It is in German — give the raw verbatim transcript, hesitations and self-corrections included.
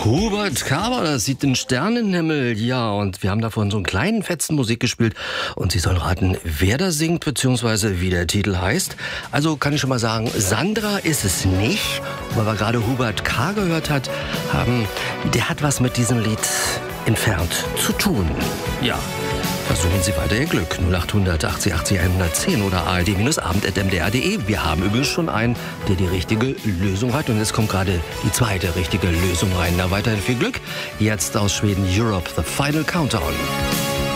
Hubert Kaber, das sieht den Sternenhimmel. Ja, und wir haben davon so einen kleinen fetzen Musik gespielt. Und Sie sollen raten, wer da singt, beziehungsweise wie der Titel heißt. Also kann ich schon mal sagen, Sandra ist es nicht. Weil wir gerade Hubert K. gehört hat, haben, der hat was mit diesem Lied entfernt zu tun. Ja. Versuchen Sie weiter Ihr Glück. null acht hundert achtzig achtzig hundertzehn oder a r d abend punkt m d r punkt d e. Wir haben übrigens schon einen, der die richtige Lösung hat. Und jetzt kommt gerade die zweite richtige Lösung rein. Na, weiterhin viel Glück. Jetzt aus Schweden, Europe, The Final Countdown.